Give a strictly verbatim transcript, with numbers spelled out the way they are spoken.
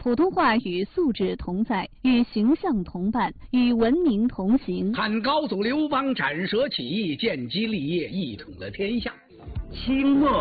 普通话与素质同在，与形象同伴，与文明同行。 汉高祖刘邦斩蛇起义，建基立业，一统了天下。 清末